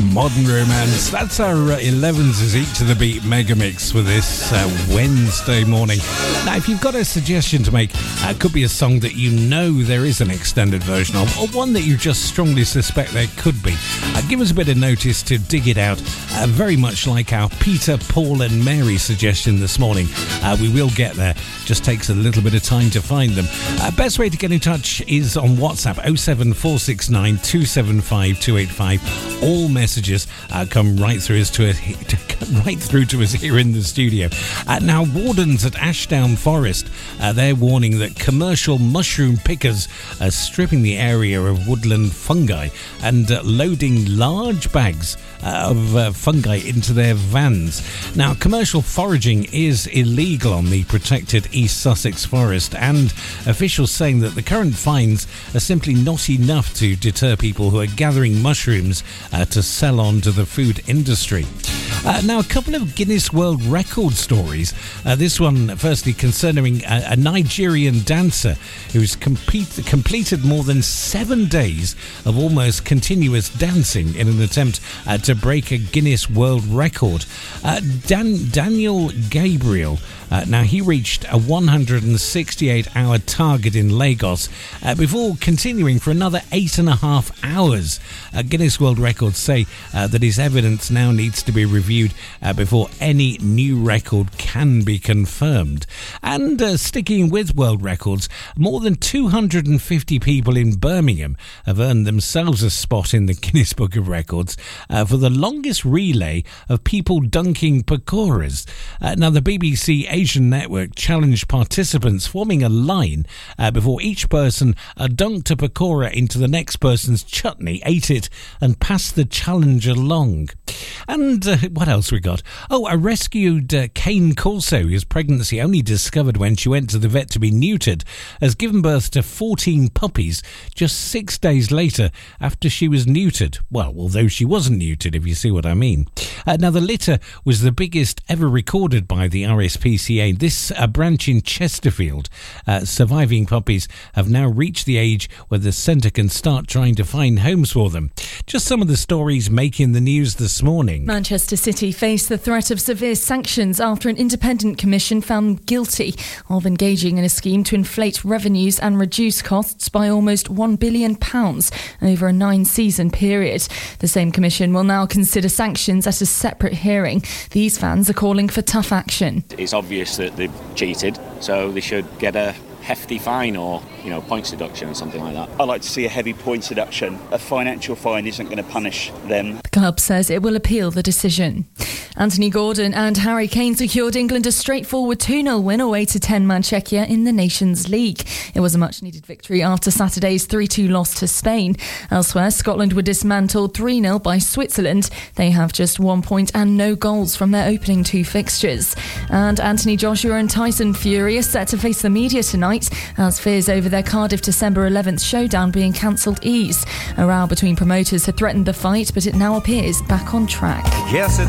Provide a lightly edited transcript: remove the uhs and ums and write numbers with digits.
Modern Romance. That's our 11s is each to the beat mega mix for this Wednesday morning. Now, if you've got a suggestion to make, it could be a song that you know there is an extended version of, or one that you just strongly suspect there could be. Give us a bit of notice to dig it out, very much like our Peter, Paul and Mary suggestion this morning. We will get there, just takes a little bit of time to find them. Best way to get in touch is on WhatsApp, 07469 275 285. All messages come right through to us here in the studio. Now, wardens at Ashdown Forest, they're warning that commercial mushroom pickers are stripping the area of woodland fungi and loading large bags of fungi into their vans. Now, commercial foraging is illegal on the protected East Sussex forest, and officials saying that the current fines are simply not enough to deter people who are gathering mushrooms to sell on to the food industry. Now, a couple of Guinness World Record stories. This one, firstly, concerning a Nigerian dancer who's completed more than 7 days of almost continuous dancing in an attempt to break a Guinness World Record. Daniel Gabriel, now he reached a 168-hour target in Lagos before continuing for another 8.5 hours. Guinness World Records say that his evidence now needs to be reviewed before any new record can be confirmed. And sticking with world records, more than 250 people in Birmingham have earned themselves a spot in the Guinness Book of Records for the longest relay of people dunking pakoras. Now, the BBC Asian Network challenged participants forming a line before each person dunked a pakora into the next person's chutney, ate it and passed the challenge along. And what else we got? Oh, a rescued cane corso whose pregnancy only discovered when she went to the vet to be neutered has given birth to 14 puppies just 6 days later after she was neutered. Well, although she wasn't neutered, if you see what I mean. Now, the litter was the biggest ever recorded by the RSPCA. This branch in Chesterfield. Surviving puppies have now reached the age where the centre can start trying to find homes for them. Just some of the stories making the news this morning. Manchester City face the threat of severe sanctions after an independent commission found them guilty of engaging in a scheme to inflate revenues and reduce costs by almost £1 billion over a 9-season period. The same commission will now consider sanctions at a separate hearing. These fans are calling for tough action. It's obvious that they've cheated, so they should get a hefty fine or, points deduction or something like that. I'd like to see a heavy points deduction. A financial fine isn't going to punish them. The club says it will appeal the decision. Anthony Gordon and Harry Kane secured England a straightforward 2-0 win away to 10-man Czechia in the Nations League. It was a much-needed victory after Saturday's 3-2 loss to Spain. Elsewhere, Scotland were dismantled 3-0 by Switzerland. They have just 1 point and no goals from their opening 2 fixtures. And Anthony Joshua and Tyson Fury are set to face the media tonight as fears over their Cardiff December 11th showdown being cancelled ease. A row between promoters had threatened the fight, but it now appears back on track. Yes,